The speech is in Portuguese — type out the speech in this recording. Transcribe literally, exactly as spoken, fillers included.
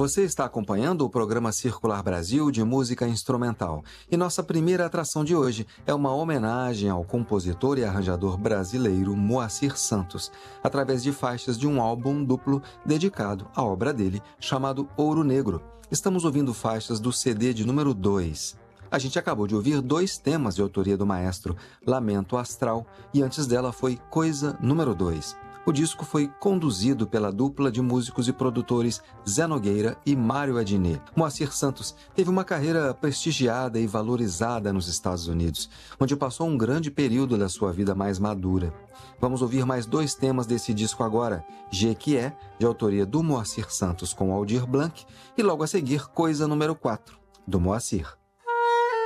Você está acompanhando o programa Circular Brasil de música instrumental. E nossa primeira atração de hoje é uma homenagem ao compositor e arranjador brasileiro Moacir Santos, através de faixas de um álbum duplo dedicado à obra dele, chamado Ouro Negro. Estamos ouvindo faixas do C D de número dois. A gente acabou de ouvir dois temas de autoria do maestro, Lamento Astral, e antes dela foi Coisa número dois. O disco foi conduzido pela dupla de músicos e produtores Zé Nogueira e Mário Adnet. Moacir Santos teve uma carreira prestigiada e valorizada nos Estados Unidos, onde passou um grande período da sua vida mais madura. Vamos ouvir mais dois temas desse disco agora, Jequié, de autoria do Moacir Santos com Aldir Blanc, e logo a seguir Coisa número quatro, do Moacir.